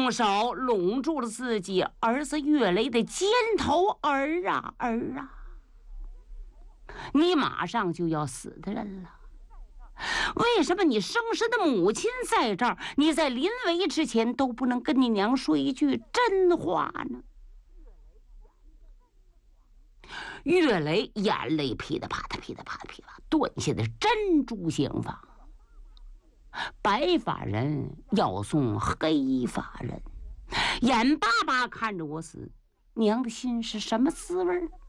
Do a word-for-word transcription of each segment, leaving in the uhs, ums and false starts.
用手拢住了自己儿子岳雷的肩头。儿啊儿啊，你马上就要死的人了，为什么你生身的母亲在这儿，你在临危之前都不能跟你娘说一句真话呢？岳雷眼泪噼里啪啦噼里啪啦噼里啪啦断下的珍珠刑房。白发人要送黑发人，眼巴巴看着我死，娘的心是什么滋味呢？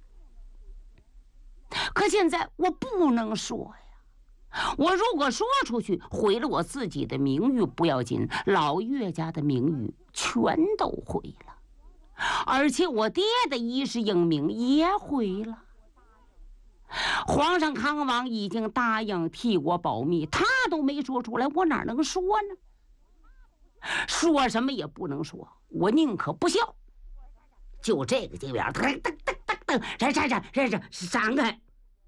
可现在我不能说呀，我如果说出去，毁了我自己的名誉不要紧，老岳家的名誉全都毁了，而且我爹的衣食英名也毁了。皇上康王已经答应替我保密，他都没说出来，我哪能说呢？说什么也不能说，我宁可不笑。就这个这边，噔噔噔噔噔，闪闪闪闪闪闪开！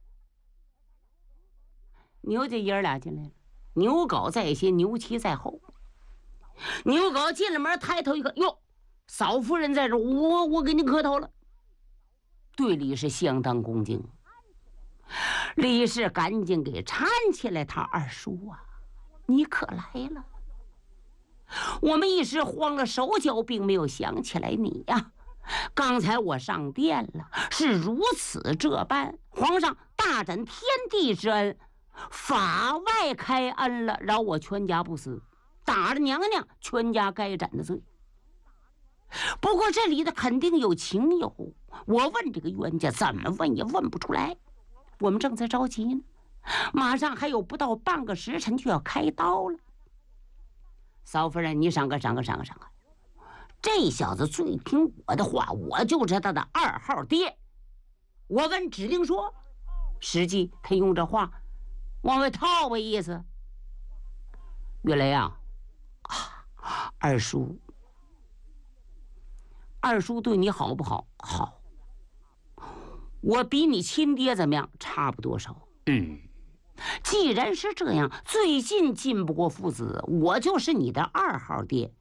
牛家爷儿俩进来了，牛皋在先，牛七在后。牛皋进了门，抬头一看，哟，嫂夫人在这，我我给您磕头了。对李氏相当恭敬。李氏赶紧给搀起来，他二叔啊，你可来了。我们一时慌了手脚，并没有想起来你呀、啊。刚才我上殿了，是如此这般，皇上大展天地之恩，法外开恩了，饶我全家不死，打了娘娘全家该斩的罪。不过这里的肯定有情有，我问这个冤家怎么问也问不出来。我们正在着急呢，马上还有不到半个时辰就要开刀了。嫂夫人，你上个上个上个上个，这小子最听我的话，我就是他的二号爹。我闻指令说，实际他用这话往外套的意思。岳雷啊，啊，二叔，二叔对你好不好？好。我比你亲爹怎么样？差不多少。嗯，既然是这样，最近进不过父子，我就是你的二号爹。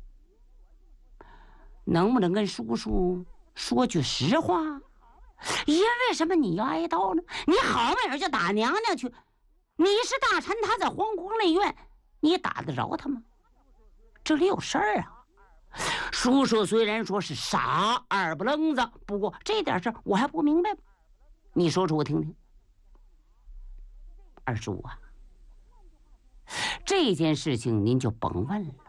能不能跟叔叔说句实话？因为什么你要挨刀呢？你好美儿就打娘娘去，你是大臣，他在皇宫内院，你打得着他吗？这里有事儿啊！叔叔虽然说是傻二不愣子，不过这点事我还不明白，你说说我听听。二叔啊，这件事情您就甭问了。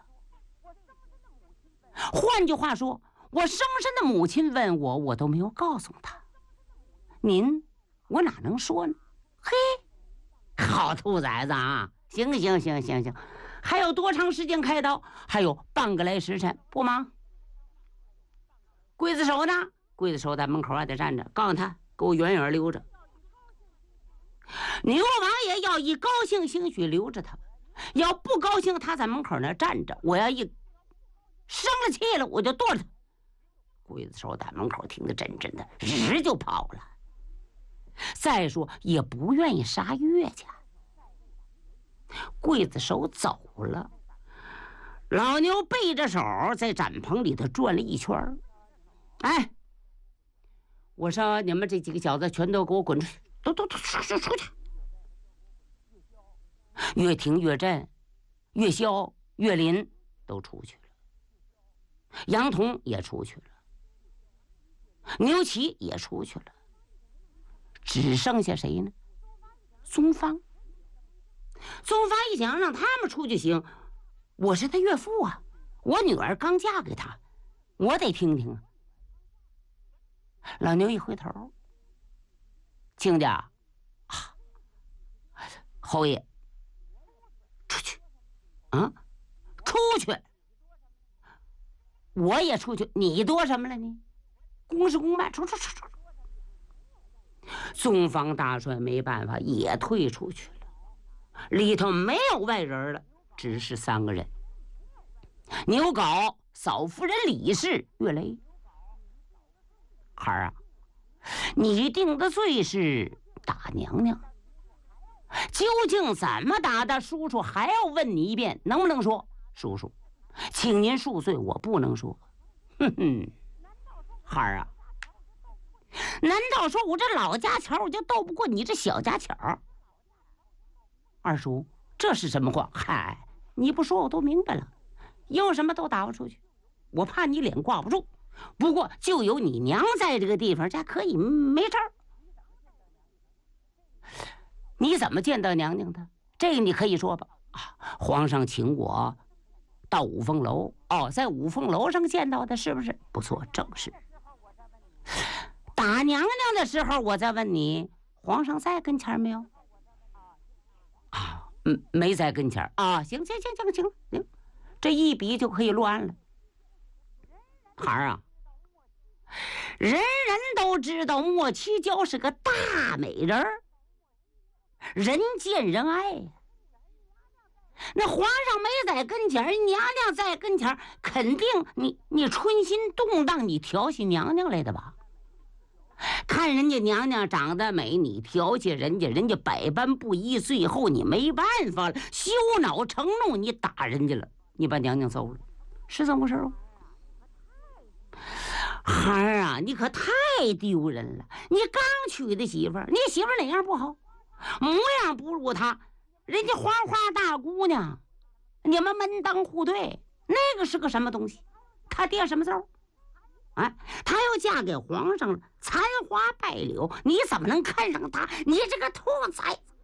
换句话说，我生身的母亲问我，我都没有告诉他。您，我哪能说呢？嘿，好兔崽子啊！行行行行行，还有多长时间开刀？还有半个来时辰，不忙。刽子手呢？刽子手在门口还得站着，告诉他给我远远留着。牛王爷要一高兴，兴许留着他；要不高兴，他在门口那站着。我要一生了气了，我就剁了他。刽子手在门口听得真真的，日就跑了。再说也不愿意杀岳家。刽子手走了，老牛背着手在展棚里头转了一圈。哎，我说你们这几个小子全都给我滚出去，都都都出去出去！岳庭、岳震、岳霄、岳林都出去了，杨童也出去了，牛齐也出去了，只剩下谁呢？宗方。宗方一想让他们出去行，我是他岳父啊，我女儿刚嫁给他，我得听听啊。老牛一回头，亲家啊，侯爷，出去啊，出去！我也出去，你多什么了你？公事公办，出出出出！宗方大帅没办法，也退出去了。里头没有外人了，只是三个人：牛皋、嫂夫人李氏、岳雷。孩儿啊，你定的罪是打娘娘，究竟怎么打的？叔叔还要问你一遍，能不能说？叔叔， 请您恕罪，我不能说。哼哼，孩儿啊，难道说我这老家巧我就斗不过你这小家巧？二叔，这是什么话？嗨，你不说我都明白了，有什么都打不出去，我怕你脸挂不住。不过就有你娘在这个地方，这可以没事儿。你怎么见到娘娘的？这个你可以说吧。啊，皇上请我到五凤楼。哦，在五凤楼上见到的，是不是？不错，正是。打娘娘的时候，我再问你，皇上在跟前没有？啊，嗯，没在跟前啊。行行行行行行，这一笔就可以落案了。孩儿啊，人人都知道莫七娇是个大美人儿，人见人爱呀。那皇上没在跟前，娘娘在跟前，肯定你你春心动荡，你调戏娘娘来的吧？看人家娘娘长得美，你调戏人家，人家百般不依，最后你没办法了，羞恼成怒，你打人家了，你把娘娘揍了，是这么回事吗？孩儿啊，你可太丢人了！你刚娶的媳妇儿，你媳妇儿哪样不好？模样不如她，人家花花大姑娘，你们门当户对，那个是个什么东西？她爹什么字儿？哎，她要嫁给皇上了，残花败柳，你怎么能看上她？你这个兔崽子，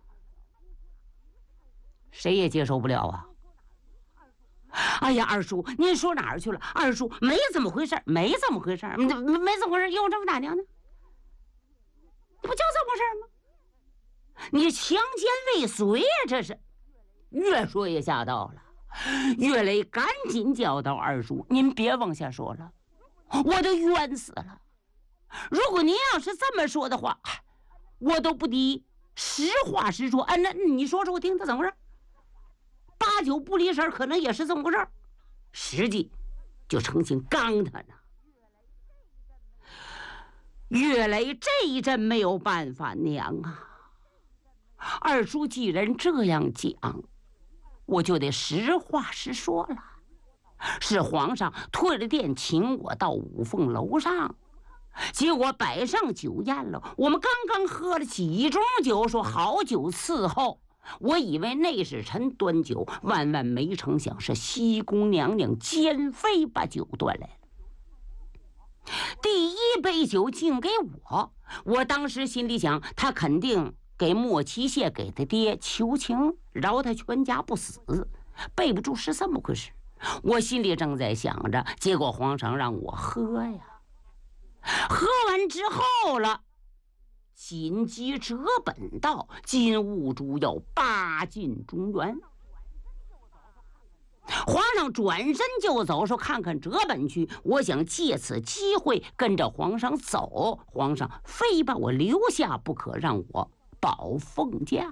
谁也接受不了啊！哎呀，二叔，您说哪儿去了？二叔，没这么回事，没这么回事，没没这么回事，有这么大娘娘？你不就这么回事吗？你强奸未遂呀，这是！越说越吓到了。岳雷赶紧叫道：“二叔，您别往下说了，我都冤死了。如果您要是这么说的话，我都不敌实话实说。哎，那你说说我听，他怎么回事？八九不离十，可能也是这么回事，实际就成心刚他呢。岳雷这一阵没有办法，娘啊，二叔既然这样讲，我就得实话实说了。是皇上退了殿，请我到五凤楼上，结果摆上酒宴了。我们刚刚喝了几盅酒，说好酒伺候。我以为内侍臣端酒，万万没成想是西宫娘娘奸妃把酒端来了。第一杯酒敬给我，我当时心里想，他肯定给莫七谢给他爹求情，饶他全家不死，备不住是这么回事。我心里正在想着，结果皇上让我喝呀，喝完之后了，紧急折本道：今务主要八进中原。皇上转身就走，说看看折本去。我想借此机会跟着皇上走，皇上非把我留下不可，让我保凤驾。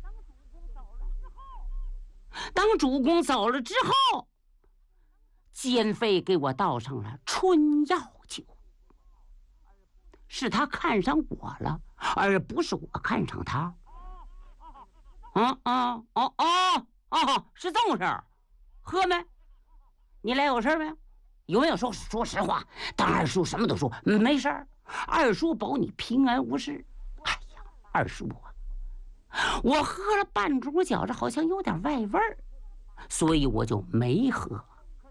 当主公走了之后，奸妃给我倒上了春药酒，是他看上我了，而不是我看上他。啊啊哦哦哦，是这么回事。喝没？你来有事没有？有没有说说实话？当二叔什么都说没事儿，二叔保你平安无事。哎呀，二叔啊，我喝了半盅饺子，好像有点外味儿，所以我就没喝。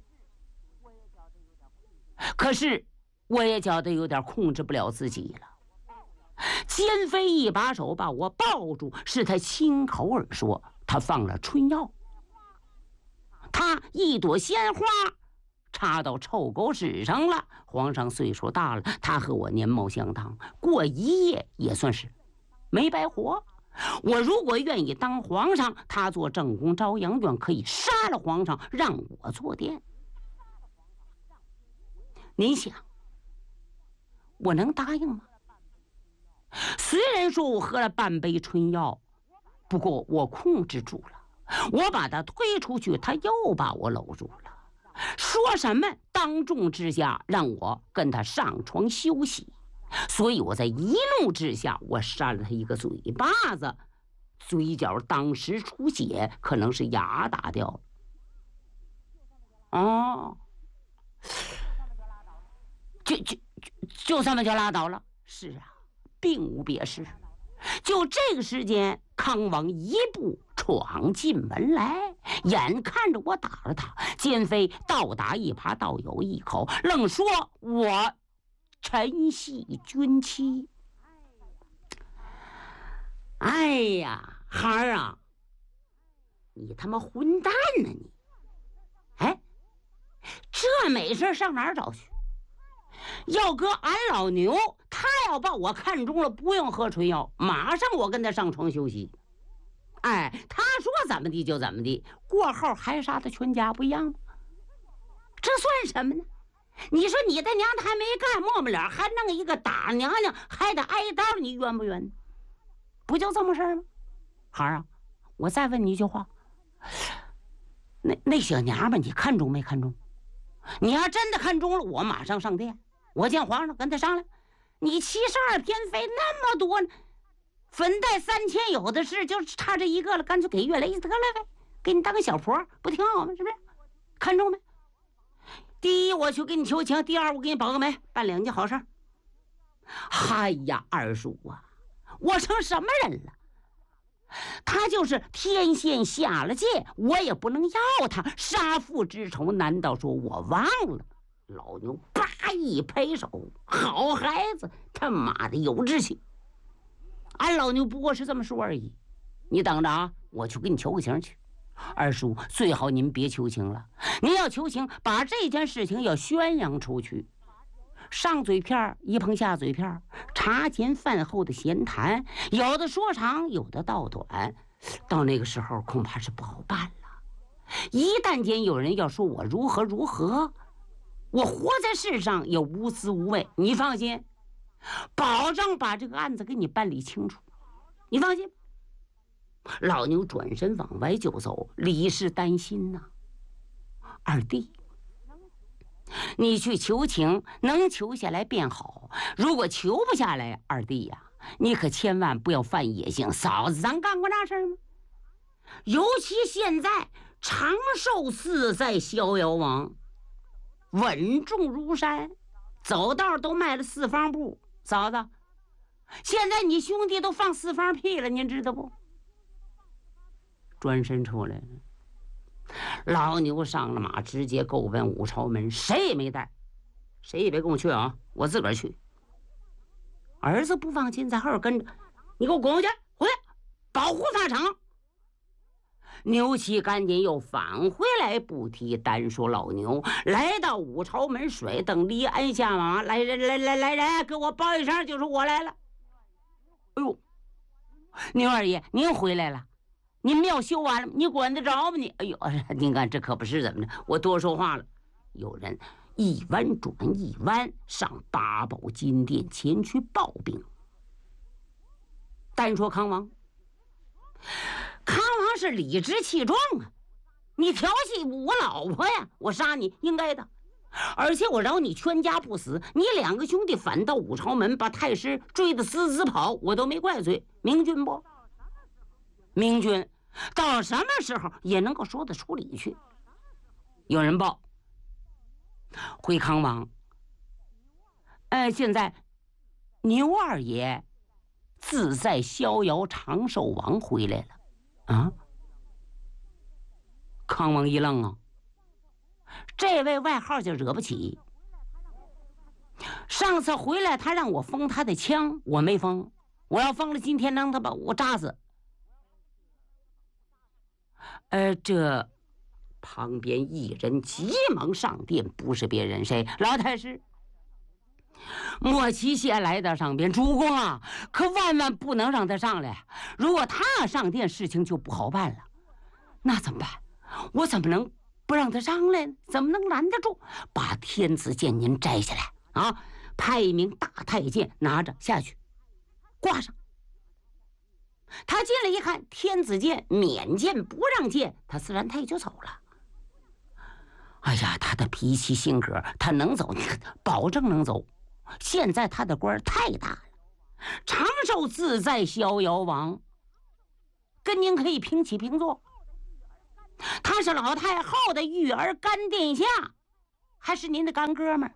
可是我也觉得有点控制不了自己了。奸妃一把手把我抱住，是他亲口而说，他放了春药。他一朵鲜花插到臭狗屎上了。皇上岁数大了，他和我年貌相当，过一夜也算是没白活。我如果愿意当皇上，他做正宫朝阳院，可以杀了皇上，让我坐殿。您想，我能答应吗？虽然说我喝了半杯春药，不过我控制住了。我把他推出去，他又把我搂住了，说什么当众之下让我跟他上床休息。所以我在一怒之下，我扇了他一个嘴巴子，嘴角当时出血，可能是牙打掉了。 哦，就就就就这么就拉倒了。是啊，并无别事。就这个时间，康王一步闯进门来，眼看着我打了他，奸妃倒打一耙，倒有一口，愣说我陈系军妻。哎呀，孩儿啊，你他妈混蛋呢你！哎，这美事上哪儿找去？要搁俺老牛，他要把我看中了，不用喝春药，马上我跟他上床休息。哎，他说怎么地就怎么地，过后还杀他全家不一样吗？这算什么呢？你说你的娘他还没干，抹抹脸还弄一个大娘娘，还得挨刀，你冤不冤？不就这么事吗？孩儿啊，我再问你一句话，那那小娘们你看中没看中？你要真的看中了，我马上上殿，我见皇上跟他商量。你七十二偏妃那么多，粉黛三千有的是，就差这一个了，干脆给岳雷得了呗，给你当个小婆，不挺好吗？是不是？看中没？第一，我去给你求情；第二，我给你保个媒，办两件好事。哎呀，二叔啊，我成什么人了？他就是天仙下了界，我也不能要他。杀父之仇，难道说我忘了？老牛叭一拍手，好孩子，他妈的有志气。俺老牛不过是这么说而已，你等着啊，我去给你求个情去。二叔，最好您别求情了，您要求情，把这件事情要宣扬出去。上嘴片一碰下嘴片，茶前饭后的闲谈，有的说长，有的道短，到那个时候恐怕是不好办了。一旦间有人要说我如何如何，我活在世上也无滋无味。你放心，保证把这个案子给你办理清楚。你放心。老牛转身往外就走，李氏担心呐、啊，二弟。你去求情，能求下来便好。如果求不下来，二弟呀、啊，你可千万不要犯野性。嫂子，咱干过那事儿吗？尤其现在长寿寺在逍遥王，稳重如山，走道都迈了四方步。嫂子，现在你兄弟都放四方屁了，您知道不？转身出来了。老牛上了马，直接够奔武朝门，谁也没带，谁也别跟我去啊，我自个儿去。儿子不放心，在后边跟着，你给我滚回去，回来保护法场。牛七赶紧又返回来，不提。单说老牛来到武朝门，甩蹬离鞍下马，来人来来来人，给我报一声，就是我来了。哎呦，牛二爷您回来了。您庙修完了，你管得着吗你？哎呦，您看这可不是怎么着，我多说话了。有人一弯转一弯，上八宝金殿前去报兵。单说康王，康王是理直气壮啊！你调戏我老婆呀，我杀你应该的。而且我饶你全家不死，你两个兄弟反到武朝门，把太师追得死死跑，我都没怪罪。明君不？明君到什么时候也能够说得出理去。有人报，回康王，呃，现在牛二爷自在逍遥长寿王回来了啊！康王一愣啊，这位外号叫惹不起。上次回来他让我封他的枪，我没封，我要封了，今天让他把我扎死。呃，这旁边一人急忙上殿，不是别人，谁？老太师莫奇先来到上边，主公啊，可万万不能让他上来，如果他上殿，事情就不好办了。那怎么办？我怎么能不让他上来呢？怎么能拦得住？把天子剑您摘下来啊！派一名大太监拿着下去，挂上。他进来一看，天子剑免剑不让剑，他自然他也就走了。哎呀，他的脾气性格，他能走，你看，保证能走。现在他的官太大了，长寿自在逍遥王，跟您可以平起平坐。 他是老太后的育儿干殿下，还是您的干哥们儿，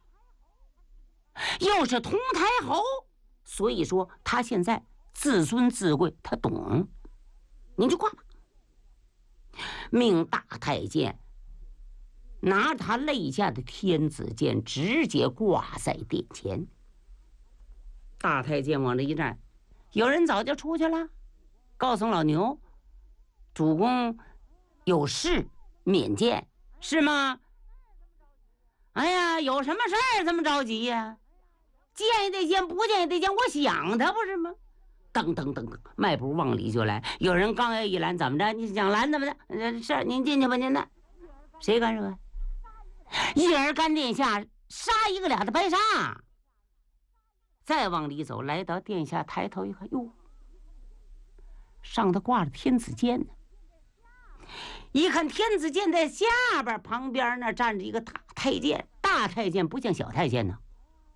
又是同台侯，所以说他现在自尊自贵，他懂。您就挂吧。命大太监拿他肋下的天子剑直接挂在殿前。大太监往这一站，有人早就出去了，告诉老牛，主公有事免见，是吗？哎呀，有什么事儿这么着急呀？见也得见，不见也得见，我想他不是吗？噔噔噔噔，迈步往里就来。有人刚要一拦，怎么着？你想拦怎么的？是您进去吧，您的。谁干什么？一儿干殿下杀一个俩的白杀。再往里走，来到殿下，抬头一看，哟，上头挂着天子剑呢。一看天子剑在下边，旁边那站着一个大太监。大太监不像小太监呢。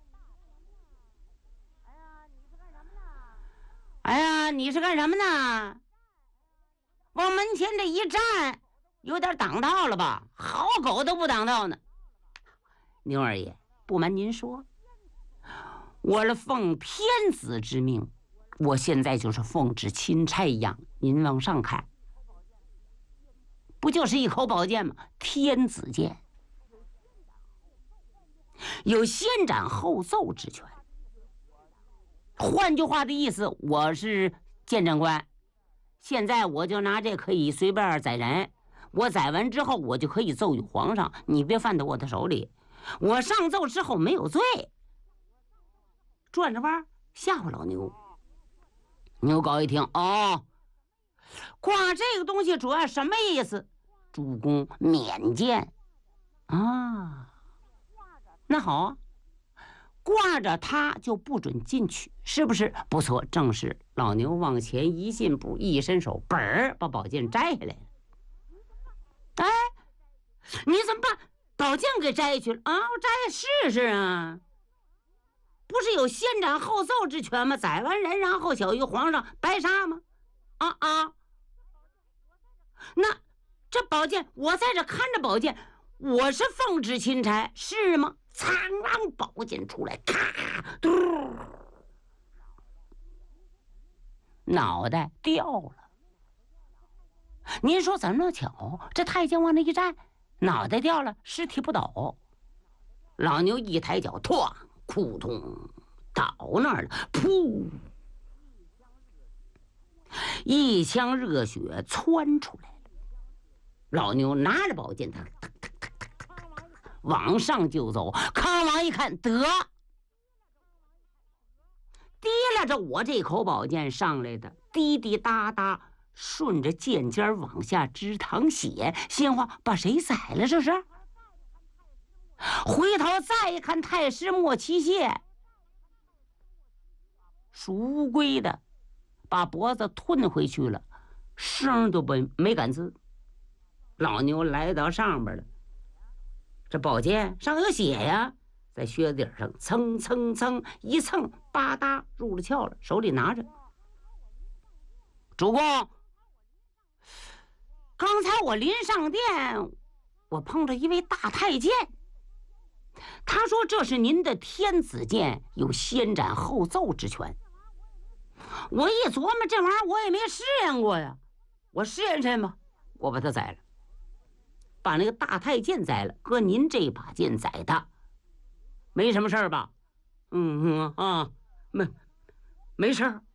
哎呀，你是干什么呢？往门前这一站，有点挡道了吧？好狗都不挡道呢。牛二爷，不瞒您说，我是奉天子之命，我现在就是奉旨钦差一样。您往上看，不就是一口宝剑吗？天子剑，有先斩后奏之权。换句话的意思，我是监斩官，现在我就拿这可以随便宰人，我宰完之后我就可以奏与皇上，你别犯到我的手里。我上奏之后没有罪，转着弯吓唬老牛。牛皋一听，哦，挂这个东西主要什么意思？主公免见啊，那好啊，挂着他就不准进去，是不是？不错，正是。老牛往前一进步，一伸手，本儿把宝剑摘下来了。哎，你怎么把宝剑给摘下去了啊？我摘试试啊！不是有先斩后奏之权吗？宰完人，然后小于皇上，白杀吗？啊啊！那这宝剑，我在这看着宝剑，我是奉旨钦差，是吗？苍狼宝剑出来，咔，嘟，脑袋掉了。您说怎么那么巧？这太监往那一站，脑袋掉了，尸体不倒。老牛一抬脚，唰，扑通，倒那儿了，噗，一腔热血窜出来了。老牛拿着宝剑，他往上就走，康王一看，得，提拉着我这口宝剑上来的，滴滴答答，顺着剑尖往下直淌血，鲜花把谁宰了？这是？回头再一看，太师莫奇谢，属乌龟的，把脖子吞回去了，声都没没敢吱。老牛来到上边了。这宝剑上有血呀，在靴子底上蹭蹭蹭一蹭，吧嗒入了鞘了，手里拿着。主公，刚才我临上殿，我碰着一位大太监，他说这是您的天子剑，有先斩后奏之权。我一琢磨，这玩意儿我也没试验过呀，我试验试吧，我把他宰了。把那个大太监宰了，搁您这把剑宰他，没什么事儿吧？嗯嗯啊，没没事儿。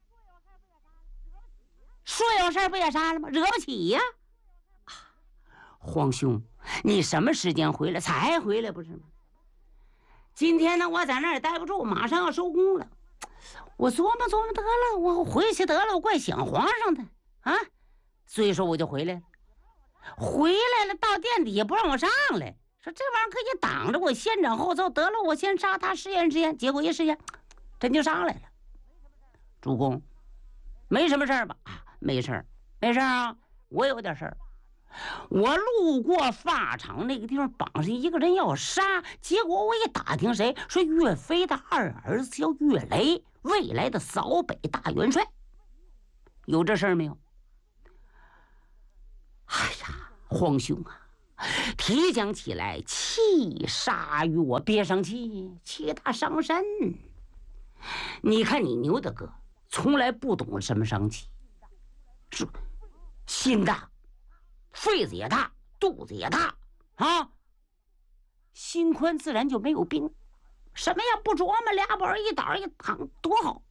说有事儿不也杀了吗？惹不起呀！啊，皇兄，你什么时间回来？才回来不是吗？今天呢，我在那儿也待不住，马上要收工了。我琢磨琢磨得了，我回去得了，我怪想皇上的啊，所以说我就回来了。回来了，到店底也不让我上来，说这玩意儿可以挡着我先斩后奏，得了，我先杀他试验试验。结果一试验，真就上来了。主公，没什么事儿吧？啊，没事儿，没事儿啊。我有点事儿，我路过发场那个地方，绑上一个人要杀，结果我一打听，谁说岳飞的二儿子叫岳雷，未来的扫北大元帅，有这事儿没有？哎呀， 皇兄啊，提讲起来气杀于我，别生气，气大伤身。你看你牛大哥从来不懂什么生气，是心大，肺子也大，肚子也大啊，心宽自然就没有病，什么呀不琢磨，俩宝一倒一躺多好。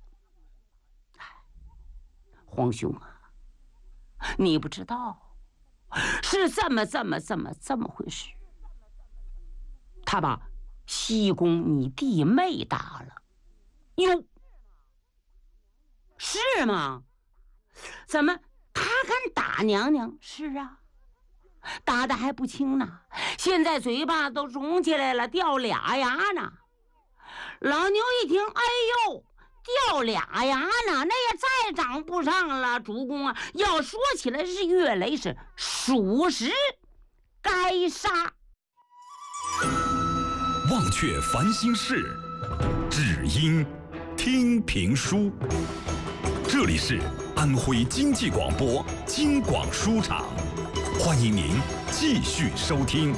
皇兄啊，你不知道是这么这么这么这么回事，他把西宫你弟妹打了。哟，是吗？怎么他敢打娘娘？是啊，打的还不轻呢，现在嘴巴都肿起来了，掉俩牙呢。老牛一听，哎呦，掉俩牙呢，那也再长不上了。主公啊，要说起来是岳雷是属实该杀。 忘却烦心事，只因听评书。这里是安徽经济广播京广书场，欢迎您继续收听。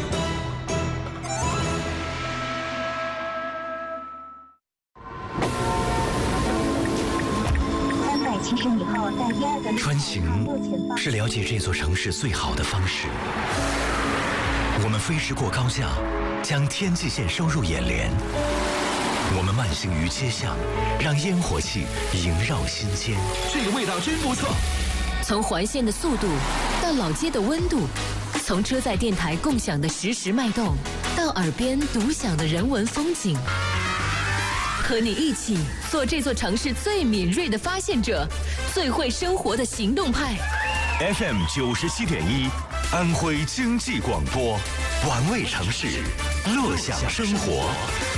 穿行是了解这座城市最好的方式。我们飞驰过高架，将天际线收入眼帘。我们慢行于街巷，让烟火气萦绕心间。 这个味道真不错。 从环线的速度到老街的温度，从车载电台共享的实时脉动，到耳边独享的人文风景。和你一起做这座城市最敏锐的发现者，最会生活的行动派。 F M 九十七点一，安徽经济广播，玩味城市，乐享生活。